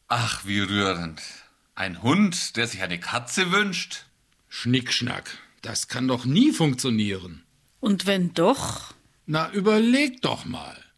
Ach, wie rührend. Ein Hund, der sich eine Katze wünscht? Schnickschnack, das kann doch nie funktionieren. Und wenn doch? Na, überleg doch mal.